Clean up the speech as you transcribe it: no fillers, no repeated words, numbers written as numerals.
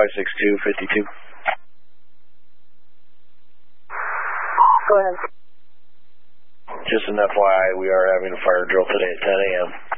56252. Go ahead. Just an FYI, we are having a fire drill today at 10 a.m.